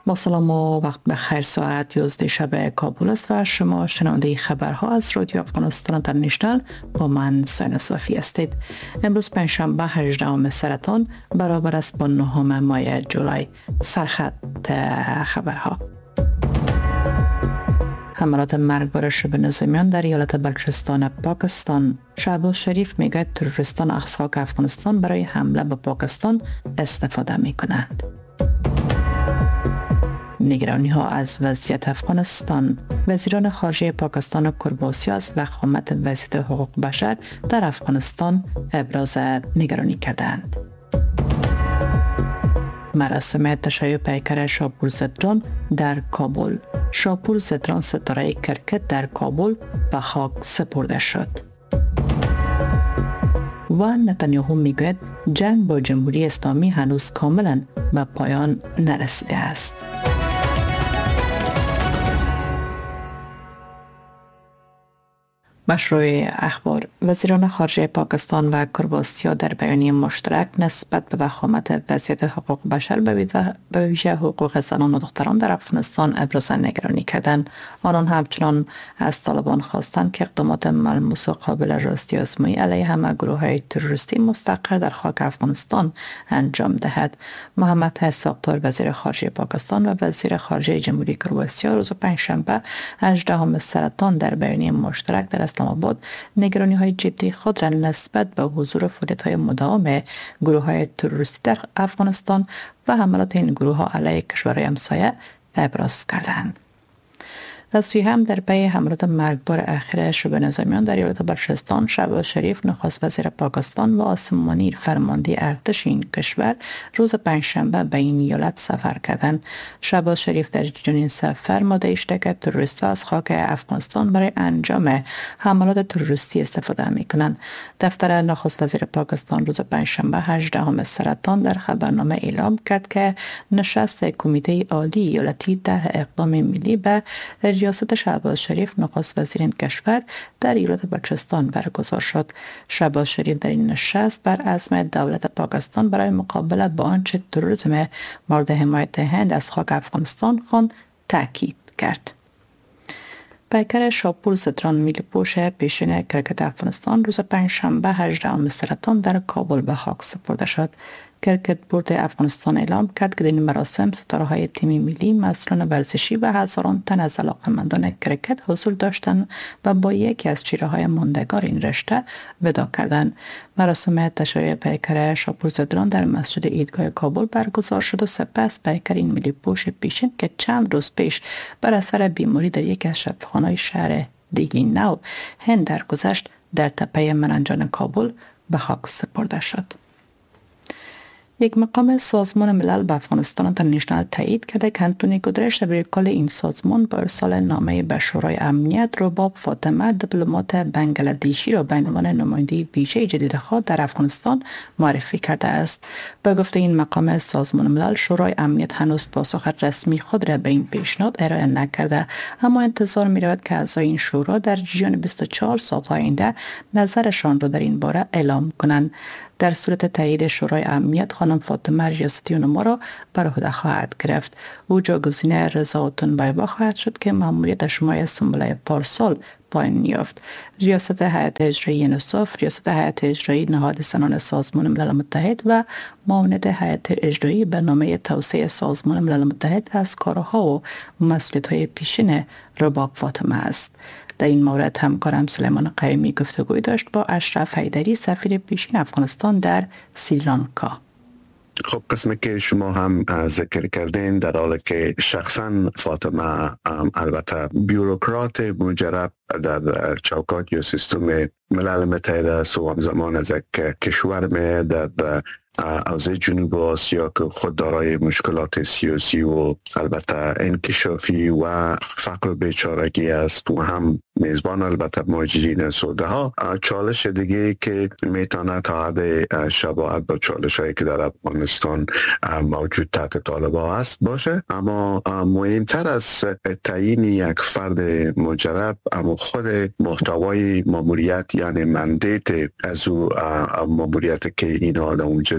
با سلام و وقت بخیر. ساعت 11 شب کابل است و شما شنونده خبرها از رادیو افغانستان اینترنشنال با من ساینا صافی هستید. امروز پنجشنبه 18 سرطان برابر است با 9 ماه جولای. سرخط خبرها: حملات مرگبار شبه نظامیان در ایالت بلوچستان پاکستان. شهباز شریف میگوید تروریستان اقصاک افغانستان برای حمله به پاکستان استفاده می کنند. نگرانی ها از وضعیت افغانستان. وزیران خارجه پاکستان و کرباسی از وخامت وضعیت حقوق بشر در افغانستان ابراز نگرانی کردند. مراسم تشییع پیکر شاپور زدران در کابل. شاپور زدران ستاره کرکت در کابل به خاک سپرده شد. و نتانیاهو میگوید جنگ با جمهوری اسلامی هنوز کاملا به پایان نرسیده است. مشروع اخبار: وزیران خارجه پاکستان و کرباسی در بیانیه مشترک نسبت به وخامت وضعیت حقوق بشر به ویژه حقوق زنان و دختران در افغانستان ابراز نگرانی کردند. آنان همچنان از طالبان خواستند که اقدامات ملموس و قابل راستی آزمایی علیه همه گروه‌های تروریستی مستقر در خاک افغانستان انجام دهد. محمد اسحاق وزیر خارجه پاکستان و وزیر خارجه جمهوری کرباسی روز پنجشنبه 18 سرطان در بیانیه مشترک در اسلام آباد نگرانی های جدی خود را نسبت به حضور فعالیت های مداوم گروه های تروریستی در افغانستان و حملات این گروه ها علیه کشورهای همسایه ابراز کردند. از سوی هم در پی حملات مرگبار اخیر شبه نظامیان در ایالت بلوچستان، شهباز شریف نخست وزیر پاکستان و عاصم منیر فرمانده ارتش این کشور روز پنجشنبه به این ایالت سفر کردند. شهباز شریف در چنین سفر ماده‌ای شده که تروریست‌ها از خاک افغانستان برای انجام حملات تروریستی استفاده می‌کنند. دفتر نخست وزیر پاکستان روز پنجشنبه 18 سرطان در خبرنامه اعلام کرد که نشست کمیته عالی ایالتی در اقدام ملی به ریاست شهباز شریف نخست وزیر این کشور در ایالت بلوچستان برگزار شد. شهباز شریف در این نشست بر عزم دولت پاکستان برای مقابله با آنچه تروریسم مورد حمایت هند از خاک افغانستان خواند تاکید کرد. پیکر شاپور زدران میلی پوش پیشین کرکت افغانستان روز پنجشنبه 18 سرطان در کابل به خاک سپرده شد. کرکت بورد افغانستان اعلام کرد که در این مراسم ستاره‌های تیم ملی، مسئولان ورزشی و هزاران تن از علاقه‌مندان کرکت حضور داشتند و با یکی از چیره‌های ماندگار این رشته وداع کردند. مراسم تشییع پیکر شاپور زدران در مسجد عیدگاه کابل برگزار شد و سپس پیکر این ملی پوش پیشین که چند روز پیش بر اثر بیماری در یکی از شفاخانه‌های شهر دیگی نو هند درگذشت در تپه مرنجان کابل به خاک سپرده شد. یک مقام سازمان ملل به افغانستان اینترنشنال تایید کرده که انتونی گودرش دبیرکل این سازمان با ارسال نامه به شورای امنیت رباب فاطمه دیپلمات بنگلادشی را به عنوان نماینده ویژه جدید خود در افغانستان معرفی کرده است. به گفته این مقام سازمان ملل، شورای امنیت هنوز پاسخ رسمی خود را به این پیشنهاد ارائه نکرده، اما انتظار می رود که اعضای این شورا در جریان 24 ساعت آینده نظرشان را در این باره اعلام کنند. در صورت تایید شورای امنیت، خانم فاطمه ریاستی اونما را بر عهده خواهد گرفت. او جاگزین رضا تنبیبا خواهد شد که مأموریتش ماه سنبله پارسال پایان یافت. ریاست هیئت اجرایی نصاف، ریاست هیئت اجرایی نهاد زنان سازمان ملل متحد و معاونت هیئت اجرایی برنامه توسعه سازمان ملل متحد از کارها و مسئولیت‌های پیشین رباب فاطمه است. در این مورد همکارم سلیمان قیمی گفتگوی داشت با اشرف حیدری، سفیر پیشین افغانستان در سریلانکا. خب، قسمی که شما هم ذکر کردین، در حالی که شخصا فاطمه البته بیوروکرات مجرب در چوکات یا سیستم ملل متحد است و همزمان از یک کشور می در حوزه جنوب آسیا که خود دارای مشکلات سیاسی و البته انکشافی و فقر و بیچارگی است و هم میزبان البته مهاجرین سوده ها. چالش دیگه که میتونه تا حد شباهت با چالش هایی که در افغانستان موجود تحت طالبان هست باشه، اما مهمتر از تعیین یک فرد مجرب اما خود محتوای ماموریت، یعنی مندیت از او ماموریت که این آدم وجود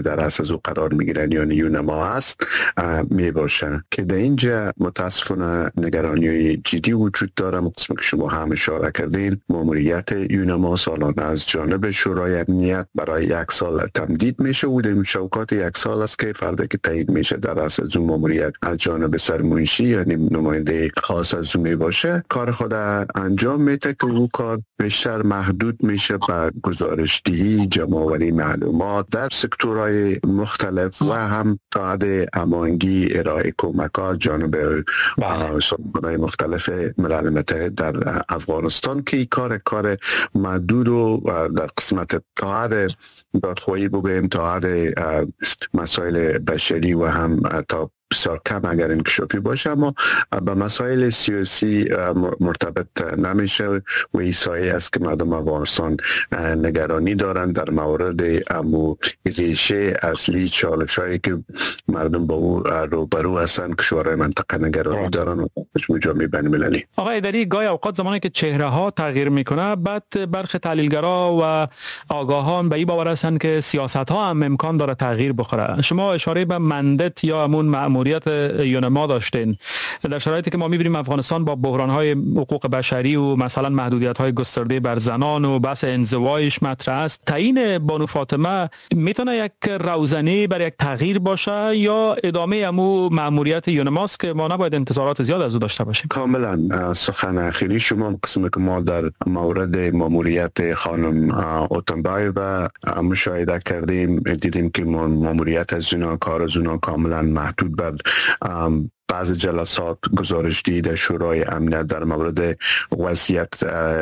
در از او قرار میگیرن یا یونما هست می باشه که در اینجا متاسفانه نگرانی جدی وجود داره. قسمی که شما هم اشاره کردین، ماموریت یونما سالانه از جانب شورای امنیت برای 1 سال تمدید میشه و در شوکات 1 سال است که فردا که تایید میشه در از اون ماموریت از جانب سرمنشی یعنی نماینده خاص از اون می باشه، کار خود انجام میده که او کار بیشتر محدود میشه به گزارشدهی، جمع‌آوری معلومات در سکتورهای مختلف و هم تا حد هماهنگی ارائه کمکات جانب سازمان‌های مختلف ملل متحد در افغانستان که کار محدود و در قسمت تا حد دادخواهی بگویم تا حد مسائل بشری و هم تا بسیار کم اگر انکشافی باشه، اما به مسائل سیاسی مرتبط نمیشه و ایسایی است که مردم افغانستان نگرانی دارند در مورد امو ریشه اصلی چالشایی که مردم با او روبرو هستند. کشورهای منطقه نگرانی دارند و مجموع جامعه بین المللی. آقای ایدری، گاهی اوقات زمانی که چهره ها تغییر میکنه بعد برخی تحلیلگرا و آگاهان به این باور هستند که سیاست ها هم امکان داره تغییر بخوره. شما اشاره به مندت یا همون مأموریت یونما داشتین در شرایطی که ما می‌بینیم افغانستان با بحران‌های حقوق بشری و مثلا محدودیت‌های گسترده بر زنان و بحث انزوایش مطرح است. تعیین بانو فاطمه میتونه یک روزنه برای یک تغییر باشه یا ادامه همون مأموریت یونماست که ما نباید انتظارات زیاد از او داشته باشیم؟ کاملا سخن اخیری شما قسمی که ما در مورد مأموریت خانم اوتنبایو مشاهده کردیم، دیدیم که مأموریت از اونا، کار از اونا کاملا محدود بر بعض جلسات گزارشدهی در شورای امنیت در مورد وضعیت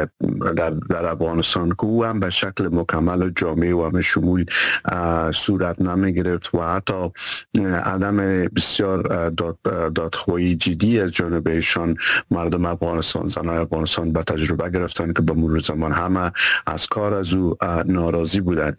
در افغانستان که او هم به شکل مکمل و جامع و همه شمول صورت نمی گرفت و حتی عدم بسیار دادخواهی جدی از جانب ایشان مردم افغانستان، زنان افغانستان به تجربه گرفتن که به مرور زمان همه از کار از او ناراضی بودند.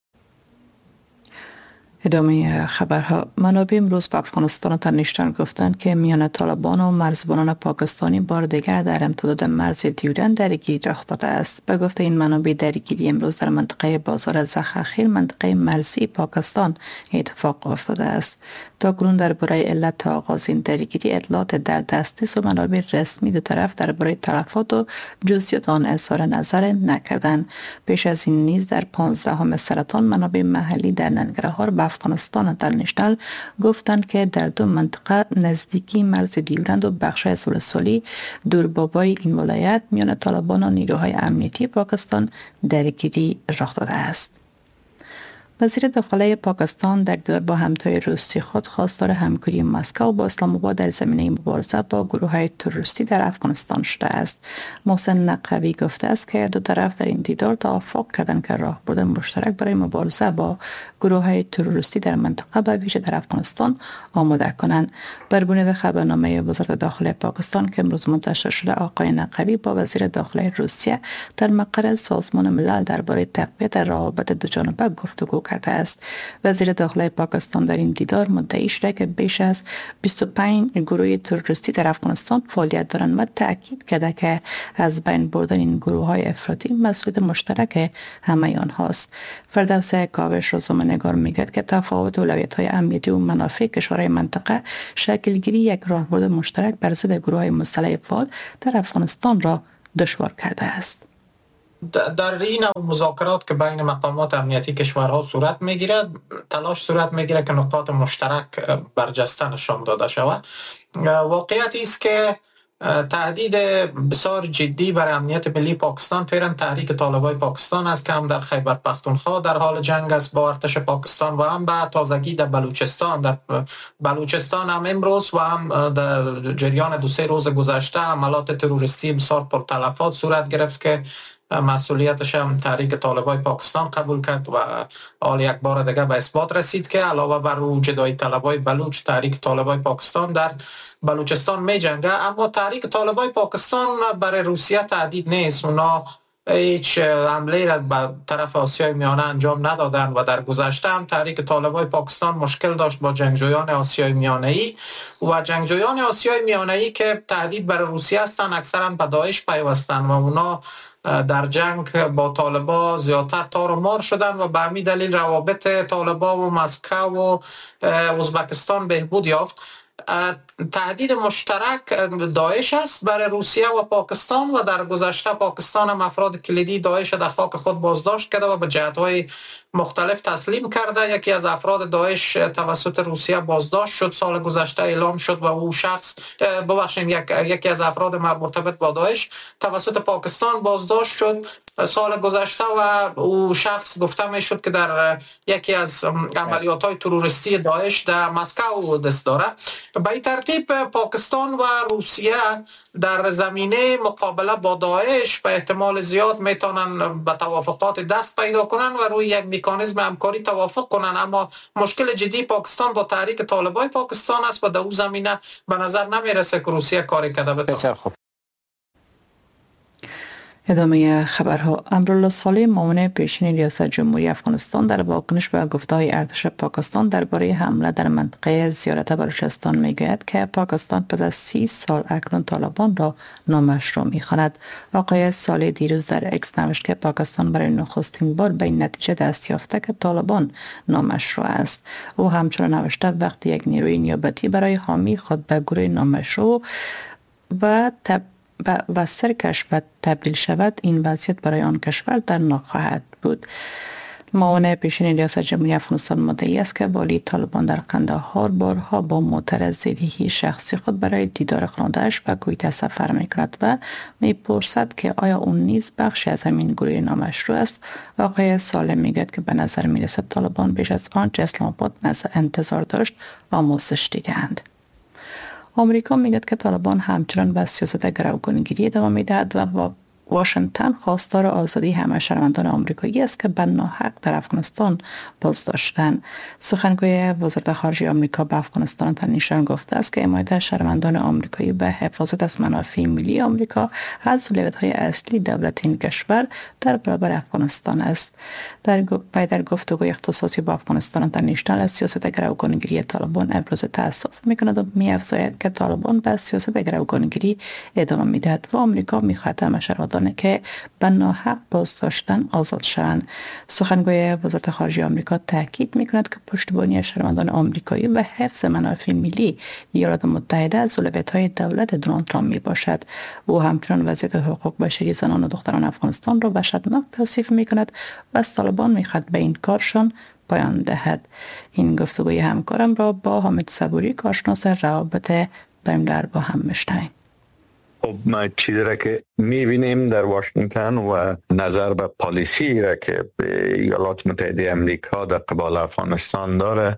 ادامه خبرها. منابع امروز به افغانستان تنشتن گفتند که میان طالبان و مرزبانان پاکستانی بار دیگر در امتداد مرز دیورند درگیری رخ داده است. به گفته این منابع، درگیری امروز در منطقه بازار زخخیل، منطقه مرزی پاکستان اتفاق افتاده است. تا کنون درباره علت آغاز این درگیری اطلاعات در دست است و منابع رسمی دو طرف درباره تلفات و جزئیات آن اظهار نظر نکردند. پیش از این نیز در 15 سرطان منابع محلی در ننگرهار به افغانستان اینترنشنال گفتند که در دو منطقه نزدیکی مرز دیورند و بخش سولی دوربابای این ولایت میان طالبان و نیروهای امنیتی پاکستان درگیری رخ داده است. وزیر داخلی پاکستان در دیدار با همتای روسی خود خواستار همکاری مسکو با اسلام آباد در زمینه مبارزه با گروه‌های تروریستی در افغانستان شده است. محسن نقوی گفته است که دو طرف در این دیدار توافق کردند که راهبرد مشترک برای مبارزه با گروه‌های تروریستی در منطقه به ویژه در افغانستان آماده کنند. بر بنیاد خبرنامه وزارت داخلی پاکستان که امروز منتشر شده، آقای نقوی با وزیر داخلی روسیه در مقر سازمان ملل درباره تقویت روابط دوجانبه گفتگو کرده است. وزیر داخلی پاکستان در این دیدار مدعی شده که بیش از 25 گروه تروریستی در افغانستان فعالیت دارند و تاکید کرده که از بین بردن این گروه‌های افراطی مسئولیت مشترک همه آنهاست. فردوس کاوش روزنامه‌نگار میگوید که تفاوت اولویت‌های امنیتی و منافع کشورهای منطقه شکلگیری یک راهبرد مشترک بر ضد گروه‌های مسلح فعال در افغانستان را دشوار کرده است. در این مذاکرات که بین مقامات امنیتی کشورها صورت میگیرد، تلاش صورت میگیرد که نقاط مشترک برجسته نشان داده شود. واقعیتی است که تهدید بسیار جدی برای امنیت ملی پاکستان فعلا تحریک طالبای پاکستان است که هم در خیبر پختونخوا در حال جنگ است با ارتش پاکستان و هم به تازگی در بلوچستان هم امروز و هم در جریان 2-3 روز گذشته عملات تروریستی بسیار پرتلفات صورت گرفت که مسئولیتش هم تحریک طالبای پاکستان قبول کرد و حال یک بار دیگه به اثبات رسید که علاوه بر جدایی طلبای بلوچ، تحریک طالبای پاکستان در بلوچستان می جنگه. اما تحریک طالبای پاکستان برای روسیه تهدید نیست. اونا هیچ حمله را به طرف آسیای میانه انجام ندادن و در گذشته هم تحریک طالبای پاکستان مشکل داشت با جنگجویان آسیای میانه‌ای و جنگجویان آسیای میانه‌ای که تهدید برای روسیه هستند اکثرا به داعش پیوستن و اونا در جنگ با طالبان زیادتر تار و مار شدن و به همین دلیل روابط طالبان و مسکو و ازبکستان بهبود یافت. تهدید مشترک داعش است برای روسیه و پاکستان و در گذشته پاکستان هم افراد کلیدی داعش در خاک خود بازداشت کرده و به جهت‌های مختلف تسلیم کرده. یکی از افراد داعش توسط روسیه بازداشت شد، سال گذشته اعلام شد و او شخص یکی از افراد مرتبط با داعش توسط پاکستان بازداشت شد سال گذشته و او شخص گفته می شد که در یکی از عملیات‌های تروریستی داعش در مسکو دست داره. به این ترتیب پاکستان و روسیه در زمینه مقابله با داعش به احتمال زیاد میتونن به توافقات دست پیدا کنن و روی یک مکانیزم همکاری توافق کنن، اما مشکل جدی پاکستان با تحریک طالبان پاکستان است و در اون زمینه به نظر نمیرسه که روسیه کاری کرده بتونه. بسیار خوب. ادامه خبرها. امرالله صالح معاون پیشین ریاست جمهوری افغانستان در واکنش به گفته‌های ارتش پاکستان درباره حمله در منطقه زیارت بلوچستان میگوید که پاکستان پس از 30 سال اکنون طالبان را نامشروع می‌خواند. آقای صالح دیروز در اکس نوشت که پاکستان برای نخستین بار به این نتیجه دست یافته که طالبان نامشروع است. او همچنین نوشته وقتی یک نیروی نیابتی برای حامی خود به گروه نامشروع و سرکش و تبدیل شود، این وضعیت برای آن کشور در نخواهد بود. معاون پیشین ریاست جمهوری افغانستان مدعی است که والی طالبان در قندهار بارها با معترضی شخصی خود برای دیدار خانواده‌اش به کویت سفر می‌کند و می‌پرسد که آیا اون نیز بخشی از همین گروه نامشروع است. آقای صالح میگوید که به نظر می‌رسد طالبان بیش از آنچه اسلام آباد انتظار داشت آموزش دیده‌اند. آمریکا میگوید که طالبان همچنان به سیاست گروگانگیری ادامه میدهد و واشنگتن خواستار آزادی همه شهروندان آمریکایی است که به ناحق در افغانستان بازداشتند. سخنگوی وزارت خارجه آمریکا به افغانستان تنیشان گفته است که حمایت شهروندان آمریکایی به حفاظت از منافع ملی آمریکا از اولویت‌های اصلی دولت این کشور در برابر افغانستان است. در گفتگوی اختصاصی با افغانستان تنیشان از سیاست گروگانگیری طالبان ابراز تأسف می‌کند و می‌افزاید که طالبان به سیاست گروگانگیری ادامه می‌دهد و آمریکا می‌خواهد همه شهروندان که به ناحق بازداشتن آزاد شوند. سخنگوی وزارت خارجه آمریکا تاکید می‌کند که پشتیبانی شهروندان آمریکایی و حفظ منافع ملی ایالات متحده از اولویت‌های دولت دونالد ترامپ میباشد. او همچنین وضعیت حقوق بشری زنان و دختران افغانستان را وحشتناک توصیف می‌کند و از طالبان می‌خواهد به این کارشان پایان دهد. این گفتگوی همکارم را با حامد صبوری کارشناس روابط بین‌الملل با هم می‌شنویم. خب ما چیزی را که می‌بینیم در واشنگتن و نظر به پالیسی را که ایالات متحده امریکا در قبال افغانستان داره،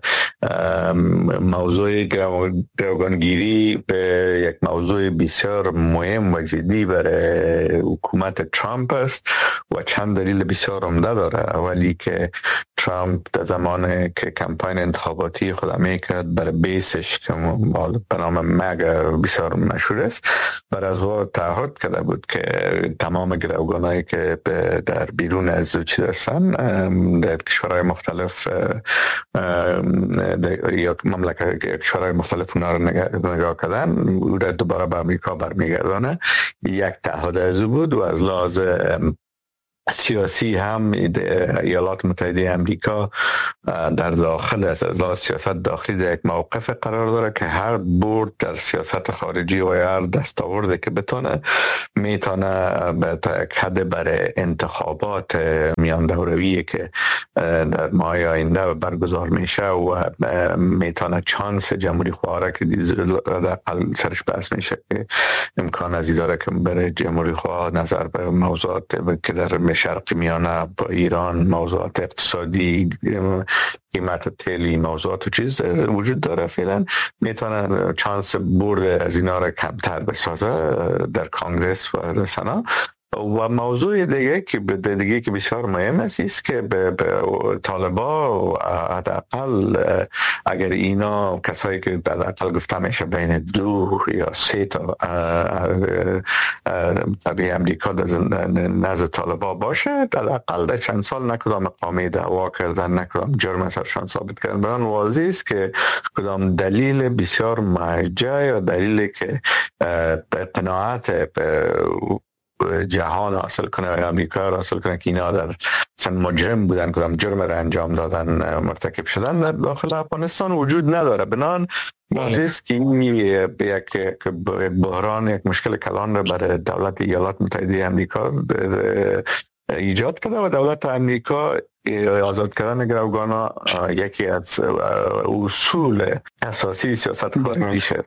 موضوع گروگانگیری به یک موضوع بسیار مهم و جدی برای حکومت ترامپ است و چند دلیل بسیار عمده داره. اولی که ترامپ در زمان که کمپاین انتخاباتی خود میکرد برای بیسش که به نام مگا بسیار مشهور است، بر از او تعهد کرده بود که تمام گروگانایی که در بیرون از چیز هستن در کشورهای مختلف یا کشورهای مختلف اونا رو نگاه کردن او را دوباره به امریکا برمیگردانه. یک تعهد از او بود و از لحاظ سیاسی هم ایالات متحده امریکا در داخل از لحاظ سیاست داخلی در یک موقف قرار داره که هر برد در سیاست خارجی و هر دستاورده که بتونه میتونه تا یک حد برای انتخابات میان دورویی که در ماه آینده برگزار میشه و میتونه چانس جمهوری خواه که در سرش بحث میشه که امکان از داره که برای جمهوری خواه نظر به موضوعات که در شرق میانه با ایران، موضوعات اقتصادی، قیمت تیلی، موضوعات و چیز وجود داره، فعلا میتونه چانس برد از اینا را کمتر بسازه در کانگرس و سنا. و موضوع دیگه که بسیار مهم است که به طالبا حداقل اگر اینا کسایی که حداقل گفته میشه بین 2 یا 3 تا طبیعی امریکا در نزد طالبا باشه، حداقل در چند سال نکدام مقامی دعوا کردن، نکدام جرم سرشان ثابت کردن، بران واضح است که کدام دلیل بسیار مرجع یا دلیلی که به قناعت جهان حاصل کنه و امریکا را حاصل کنه که اینا در مثلا مجرم بودن، کدام جرم را انجام دادن، مرتکب شدن، در داخل افغانستان وجود نداره. بنان واضحه که این یک بحران، یک مشکل کلان را برای دولت ایالات متحده امریکا ایجاد کرده و دولت امریکا آزاد کردن گروگانا یکی از اصول اساسی سیاست خارجیشه.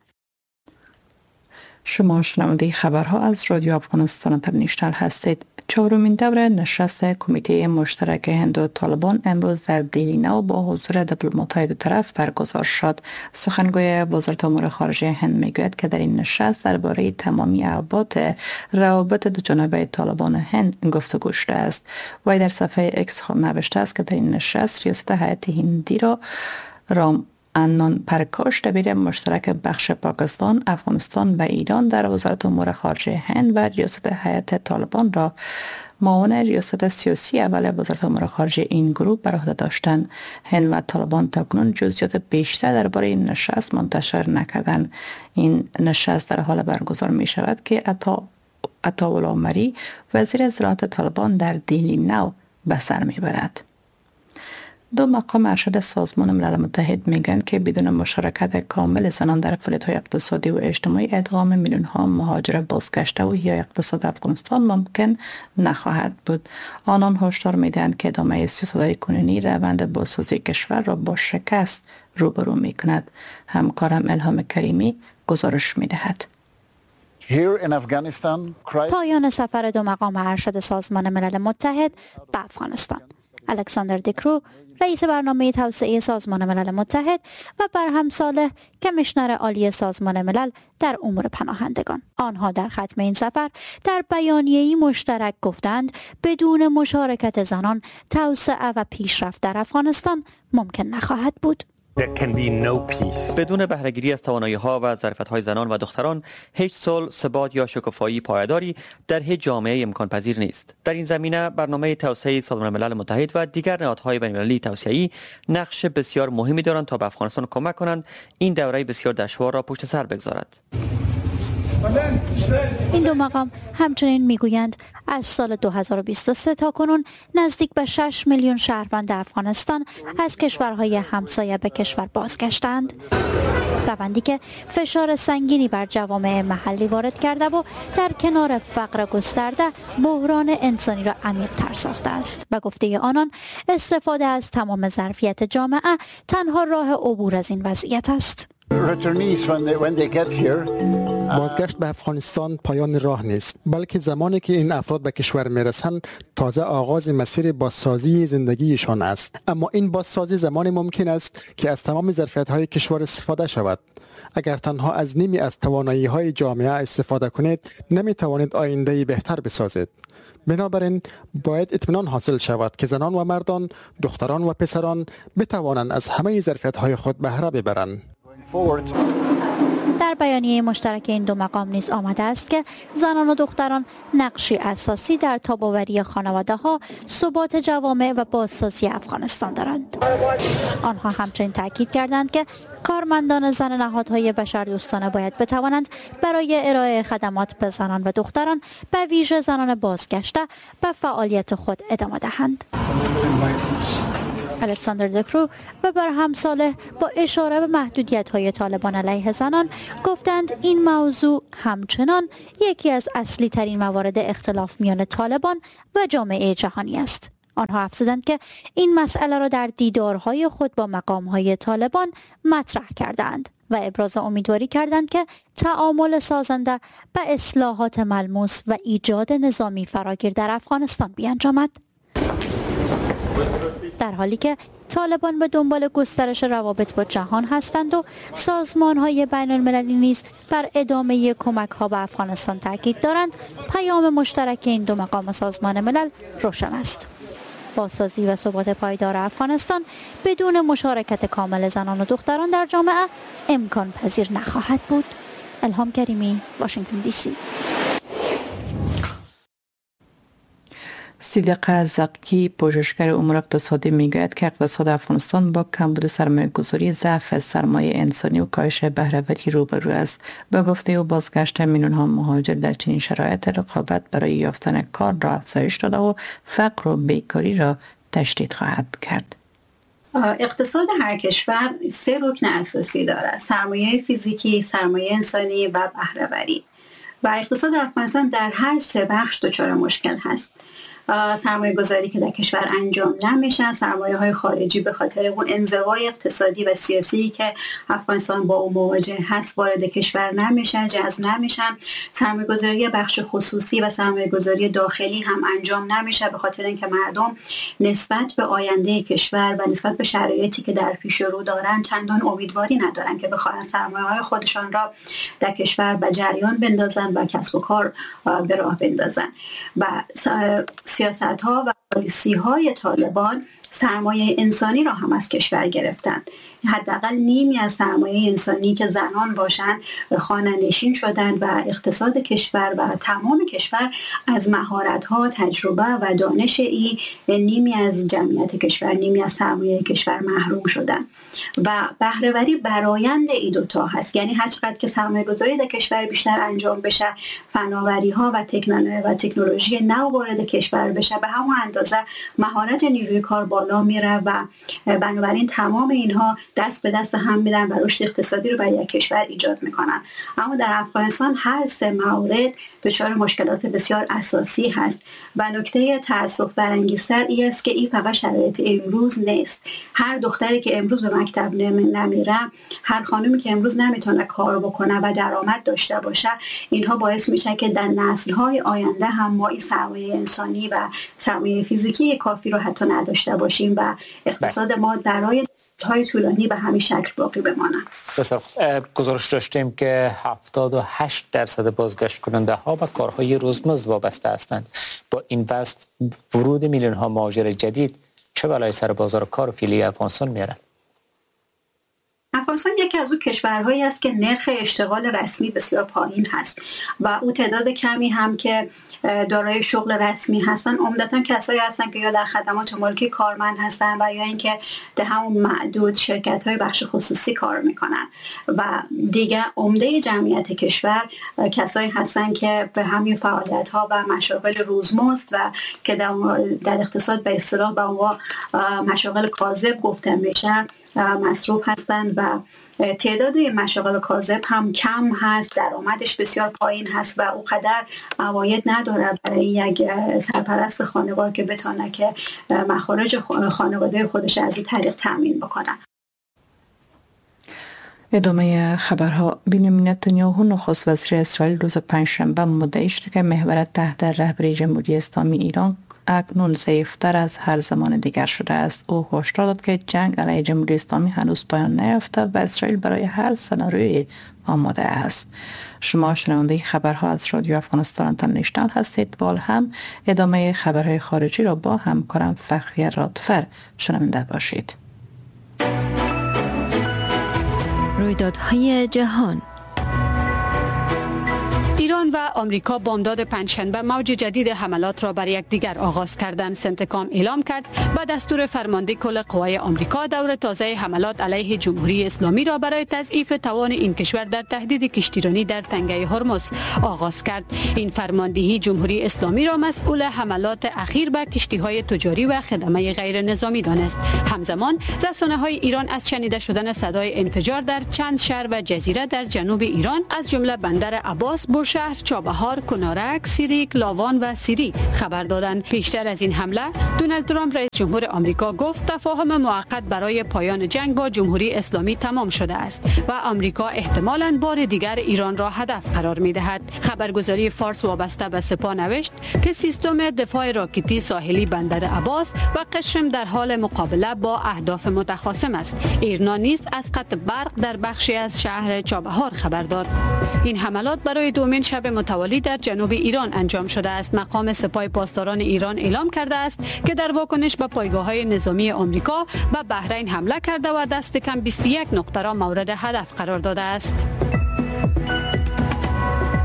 شما شنونده خبرها از رادیو افغانستان اینترنشنال هستید. چهارمین دوره نشست کمیته مشترک هند و طالبان امروز در دلی نو با حضور دیپلمات‌های دو طرف برگزار شد. سخنگوی وزارت امور خارجه هند میگوید که در این نشست درباره تمامی ابعاد روابط دوجانبه طالبان و هند گفتگو شده است. وی در صفحه اکس نوشته است که در این نشست ریاست هیئت هندی را رام انان پرکاش دبیر مشترک بخش پاکستان، افغانستان و ایران در وزارت امور خارجه هند و ریاست هیئت طالبان را معاون ریاست سیاسی اول وزارت امور خارجه این گروه بر عهده داشتند. هند و طالبان تاکنون جزئیات بیشتر درباره این نشست منتشر نکردند. این نشست در حال برگزار می شود که عطاالله مری وزیر زراعت طالبان در دلی نو به سر می برد. دو مقام ارشد سازمان ملل متحد میگویند که بدون مشارکت کامل زنان در فعالیت‌های اقتصادی و اجتماعی ادغام میلیون‌ها مهاجر بازگشته و یا اقتصاد افغانستان ممکن نخواهد بود. آنان هشدار میدهند که ادامه سیاست‌های کنونی روند بازسازی کشور را با شکست روبرو میکند. همکارم الهام کریمی گزارش میدهد. پایان سفر دو مقام ارشد سازمان ملل متحد به افغانستان. الکساندر دیکرو رئیس برنامه توسعه سازمان ملل متحد و برهم صالح کمیشنر عالی سازمان ملل در امور پناهندگان. آنها در ختم این سفر در بیانیه‌ای مشترک گفتند بدون مشارکت زنان توسعه و پیشرفت در افغانستان ممکن نخواهد بود. بدون بهره‌گیری از توانایی‌ها و ظرفیت‌های زنان و دختران هیچ صلح، ثبات یا شکوفایی پایداری در هیچ جامعه امکان پذیر نیست. در این زمینه برنامه توسعه سازمان ملل متحد و دیگر نهادهای بین‌المللی توسعه‌ای نقش بسیار مهمی دارند تا به افغانستان کمک کنند این دوره بسیار دشوار را پشت سر بگذارد. این دو مقام همچنین میگویند از سال 2023 تا کنون نزدیک به 6 میلیون شهروند افغانستان از کشورهای همسایه به کشور بازگشتند. روندی که فشار سنگینی بر جوامع محلی وارد کرده و در کنار فقر گسترده بحران انسانی را عمیق‌تر ساخته است. به گفته آنان استفاده از تمام ظرفیت جامعه تنها راه عبور از این وضعیت است. بازگشت به افغانستان پایان راه نیست، بلکه زمانی که این افراد به کشور میرسند تازه آغاز مسیر بازسازی زندگیشان است. اما این بازسازی زمانی ممکن است که از تمام ظرفیت‌های کشور استفاده شود. اگر تنها از نیمی از توانایی‌های جامعه استفاده کنید، نمی‌توانید آینده‌ای بهتر بسازید. بنابراین باید اطمینان حاصل شود که زنان و مردان، دختران و پسران بتوانند از همه ظرفیت‌های خود بهره ببرند. در بیانیه مشترک این دو مقام نیز آمده است که زنان و دختران نقشی اساسی در تاب‌آوری خانواده‌ها، ثبات جوامع و بازسازی افغانستان دارند. آنها همچنین تاکید کردند که کارمندان زن نهادهای بشردوستانه باید بتوانند برای ارائه خدمات به زنان و دختران به ویژه زنان بازگشته به فعالیت خود ادامه دهند. الکساندر دیکرو و برهم صالح با اشاره به محدودیت‌های طالبان علیه زنان گفتند این موضوع همچنان یکی از اصلی ترین موارد اختلاف میان طالبان و جامعه جهانی است. آنها افزودند که این مسئله را در دیدارهای خود با مقام‌های طالبان مطرح کردند و ابراز امیدواری کردند که تعامل سازنده به اصلاحات ملموس و ایجاد نظامی فراگیر در افغانستان بیانجامد. در حالی که طالبان به دنبال گسترش روابط با جهان هستند و سازمان‌های بین‌المللی نیز بر ادامه کمک‌ها به افغانستان تاکید دارند، پیام مشترک این دو مقام سازمان ملل روشن است. بازسازی و ثبات پایدار افغانستان بدون مشارکت کامل زنان و دختران در جامعه امکان پذیر نخواهد بود. الهام کریمی، واشنگتن دی سی. صدیق زقی پژوهشگر امور اقتصادی میگوید که اقتصاد افغانستان با کمبود سرمایه‌گذاری، ضعف سرمایه انسانی و کاهش بهره‌وری روبرو است. به گفته او بازگشت میلیون‌ها مهاجر در چنین شرایط رقابت برای یافتن کار را افزایش داده و فقر و بیکاری را تشدید خواهد کرد. اقتصاد هر کشور 3 رکن اساسی دارد: سرمایه فیزیکی، سرمایه انسانی و بهره‌وری. و اقتصاد افغانستان در هر 3 بخش دچار مشکل هست. سرمایه گذاری که در کشور انجام نمیشه، سرمایه های خارجی به خاطر اون انزوای اقتصادی و سیاسی که افغانستان با اون مواجه هست وارد کشور نمیشن، جذب نمیشن. سرمایه گذاری بخش خصوصی و سرمایه گذاری داخلی هم انجام نمیشه به خاطر اینکه مردم نسبت به آینده کشور و نسبت به شرایطی که در پیش رو دارن چندان امیدواری ندارن که بخوان سرمایه های خودشان را در کشور به جریان بندازن و کسب و کار به راه بندازن. و سیاست‌ها و پالیسی‌های طالبان سرمایه انسانی را هم از کشور گرفتن. حداقل نیمی از سرمایه انسانی که زنان باشند خانه‌نشین شدن و اقتصاد کشور و تمام کشور از مهارت‌ها، تجربه و دانش نیمی از جمعیت کشور، نیمی از سرمایه کشور محروم شدن. و بهره‌وری برآیند این دوتا هست. یعنی هر چقدر که سرمایه‌گذاری در کشور بیشتر انجام بشه، فناوری‌ها و تکنولوژی نو وارد کشور بشه، به همون اندازه مهارت نیروی کار بالا میره و بنابراین تمام اینها دست به دست هم میدن و رشد اقتصادی رو برای یک کشور ایجاد میکنن. اما در افغانستان هر 3 مورد دچار مشکلات بسیار اساسی هست و نکته تأسف برانگیزتر این است که این فقط شرایط امروز نیست. هر دختری که امروز به مکتب نمیره، هر خانومی که امروز نمیتونه کار بکنه و درآمد داشته باشه، اینها باعث میشه که در نسل‌های آینده هم ما این سرمایه انسانی و سرمایه فیزیکی کافی رو حتی نداشته باشیم و اقتصاد ما برای های طولانی به همین شکل باقی بمانه. بسیار گزارش داشتیم که 78% بازگشت کننده ها به کارهای روزمزد وابسته هستند. با این وضع ورود میلیون ها مهاجر جدید چه بلایی سر بازار کار فعلی افغانستان میاره؟ افغانستان یکی از اون کشورهایی است که نرخ اشتغال رسمی بسیار پایین هست و او تعداد کمی هم که دارای شغل رسمی هستن عمدتاً کسایی هستن که یا در خدمات ملکی کارمند هستن و یا اینکه در همون معدود شرکت‌های بخش خصوصی کار میکنن و دیگه عمده جمعیت کشور کسایی هستن که به همین فعالیت‌ها و مشاغل روزمزد و که در اقتصاد به اصطلاح به عنوان مشاغل کاذب گفته میشن مصروف هستند و تعداد مشاغل کاذب هم کم هست، درآمدش بسیار پایین هست و اونقدر عواید نداره برای یک سرپرست خانوار که بتونه که مخارج خانواده خودش از این طریق تامین بکنه. ادامه خبرها. بنیامین نتانیاهو نخست وزیر اسرائیل روز پنجشنبه مدعی شد که محور تحت رهبری جمهوری اسلامی ایران اکنون ضعیفتر از هر زمان دیگر شده است. او هشدار داد که جنگ علیه جمهوری اسلامی هنوز پایان نیافته و اسرائیل برای هر سناریویی آماده است. شما شنونده خبرها از رادیو افغانستان اینترنشنال هستید. بال هم ادامه خبرهای خارجی را با همکارم فخریه رادفر شنونده باشید. رویدادهای جهان. ایران و آمریکا بامداد پنجشنبه موج جدید حملات را بر یکدیگر آغاز کردند. سنتکام اعلام کرد با دستور فرمانده کل قوای آمریکا دور تازه حملات علیه جمهوری اسلامی را برای تضعیف توان این کشور در تهدید کشتیرانی در تنگه هرمز آغاز کرد. این فرماندهی جمهوری اسلامی را مسئول حملات اخیر به کشتی‌های تجاری و خدمه غیر نظامی دانست. همزمان رسانه‌های ایران از شنیده شدن صدای انفجار در چند شهر و جزیره در جنوب ایران از جمله بندر عباس، شهر، چابهار، کنارک، سیریک، لاوان و سیری خبر دادند. پیشتر از این حمله دونالد ترامپ رئیس جمهور آمریکا گفت تفاهم موقت برای پایان جنگ با جمهوری اسلامی تمام شده است و آمریکا احتمالاً بار دیگر ایران را هدف قرار می‌دهد. خبرگزاری فارس وابسته به سپاه نوشت که سیستم دفاع راکتی ساحلی بندر عباس و قشم در حال مقابله با اهداف متخاصم است. ایرنا نیز از قطع برق در بخشی از شهر چابهار خبر داد. این حملات برای دومین شب متوالی در جنوب ایران انجام شده است. مقام سپاه پاسداران ایران اعلام کرده است که در واکنش به پایگاه‌های نظامی آمریکا به بحرین حمله کرده و دست کم 21 نقطه را مورد هدف قرار داده است.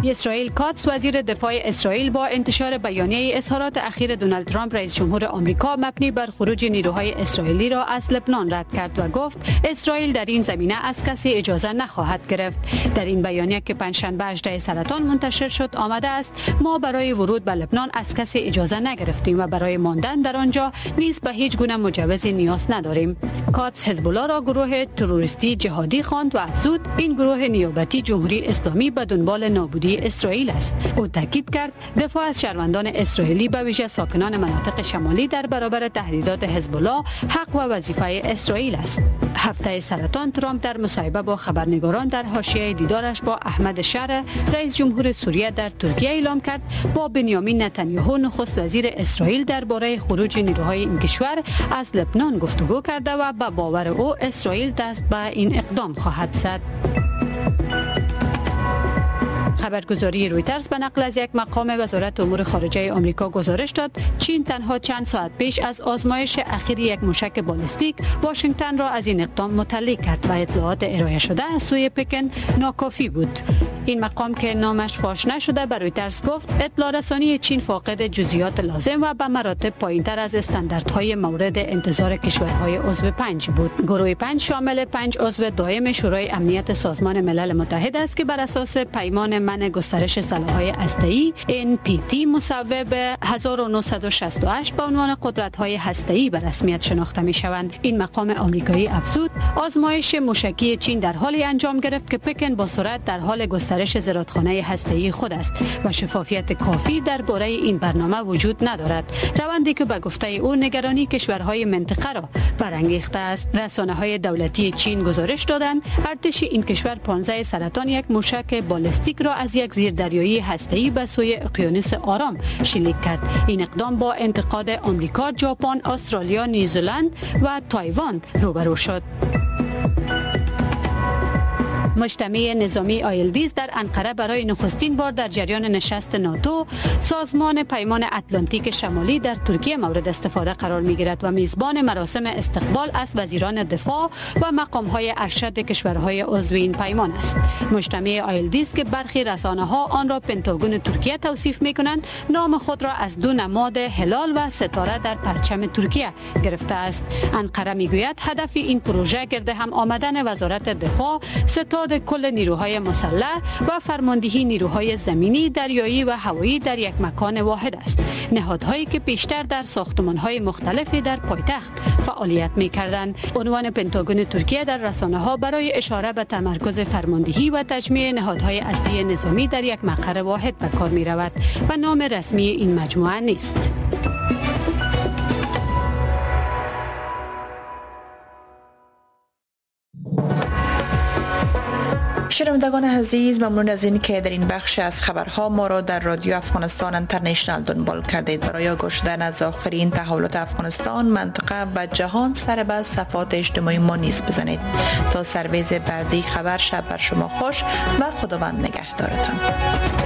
اسرائیل کاتس وزیر دفاع اسرائیل با انتشار بیانیه اظهارات اخیر دونالد ترامپ رئیس جمهور آمریکا مبنی بر خروج نیروهای اسرائیلی را از لبنان رد کرد و گفت اسرائیل در این زمینه از کسی اجازه نخواهد گرفت. در این بیانیه که پنجشنبه 18 سرطان منتشر شد آمده است ما برای ورود به لبنان از کسی اجازه نگرفتیم و برای ماندن در آنجا نیز به هیچ گونه مجوزی نیاز نداریم. کاتس حزب الله را گروه تروریستی جهادی خواند و افزود این گروه نیابتی جمهوری اسلامی به دنبال نابودی اسرائیل است. او تاکید کرد دفاع از شهروندان اسرائیلی به ویژه ساکنان مناطق شمالی در برابر تهدیدات حزب الله حق و وظیفه اسرائیل است. هفته سرطان ترامپ در مصاحبه با خبرنگاران در حاشیه دیدارش با احمد شرع رئیس جمهور سوریه در ترکیه اعلام کرد با بنیامین نتانیاهو نخست وزیر اسرائیل درباره خروج نیروهای این کشور از لبنان گفتگو کرده و به باور او اسرائیل دست به این اقدام خواهد زد. خبرگزاری رویترز به نقل از یک مقام وزارت امور خارجه آمریکا گزارش داد چین تنها چند ساعت پیش از آزمایش اخیر یک موشک بالستیک واشنگتن را از این اقدام مطلع کرد و اطلاعات ارائه شده از سوی پکن ناکافی بود. این مقام که نامش فاش نشده به رویترز گفت اطلاع رسانی چین فاقد جزئیات لازم و به مراتب پایینتر از استانداردهای مورد انتظار کشورهای عضو 5 بود. گروه 5 شامل 5 عضو دائم شورای امنیت سازمان ملل متحد است که بر اساس پیمان منع گسترش سلاح‌های هسته‌ای NPT مصوب 1968 به عنوان قدرت‌های هسته‌ای به رسمیت شناخته می‌شوند. این مقام آمریکایی افزود آزمایش موشکی چین در حالی انجام گرفت که پکن با سرعت در حال گسترش زرادخانه هسته‌ای خود است و شفافیت کافی درباره این برنامه وجود ندارد. روندی که به گفته او نگرانی کشورهای منطقه را برانگیخته است. رسانه‌های دولتی چین گزارش دادند ارتش این کشور 15 سرطان یک موشک بالستیک را از یک زیردریایی هسته‌ای به سوی اقیانوس آرام شلیک کرد. این اقدام با انتقاد آمریکا، ژاپن، استرالیا، نیوزلند و تایوان روبرو شد. مجتمع نظامی آیلدیز در انقره برای نخستین بار در جریان نشست ناتو سازمان پیمان اتلانتیک شمالی در ترکیه مورد استفاده قرار می‌گیرد و میزبان مراسم استقبال از وزیران دفاع و مقام‌های ارشد کشورهای عضو این پیمان است. مجتمع آیلدیز که برخی رسانه‌ها آن را پنتاگون ترکیه توصیف می‌کنند، نام خود را از دو نماد هلال و ستاره در پرچم ترکیه گرفته است. انقره می‌گوید هدف این پروژه گرد هم آمدن وزارت دفاع، ستاد کل نیروهای مسلح و فرماندهی نیروهای زمینی، دریایی و هوایی در یک مکان واحد است. نهادهایی که بیشتر در ساختمان‌های مختلفی در پایتخت فعالیت می‌کردند. عنوان پنتاگون ترکیه در رسانه‌ها برای اشاره به تمرکز فرماندهی و تجمیع نهادهای اصلی نظامی در یک مقر واحد به کار می‌رود و نام رسمی این مجموعه نیست. شنوندگان عزیز، ممنون از این که در این بخش از خبرها ما را در رادیو افغانستان اینترنشنال دنبال کردید. برای آگاه شدن از آخرین تحولات افغانستان، منطقه و جهان سر به صفحات اجتماعی ما نیز بزنید. تا سرویز بعدی خبر، شب بر شما خوش و خداوند نگهدارتان.